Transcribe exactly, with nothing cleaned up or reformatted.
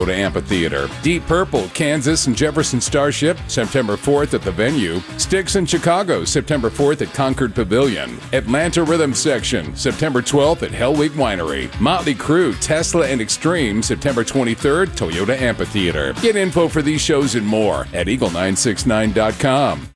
Amphitheater. Deep Purple, Kansas and Jefferson Starship, September fourth at the venue. Styx in Chicago, September fourth at Concord Pavilion. Atlanta Rhythm Section, September twelfth at Hell Week Winery. Motley Crue, Tesla and Extreme, September twenty-third, Toyota Amphitheater. Get info for these shows and more at eagle nine six nine dot com.